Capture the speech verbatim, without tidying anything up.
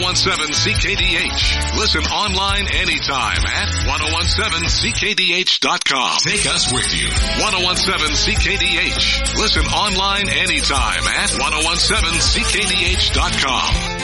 seven C K D H. Listen online anytime at ten seventeen C K D H dot com. Take us with you. ten seventeen C K D H. Listen online anytime at ten seventeen C K D H dot com.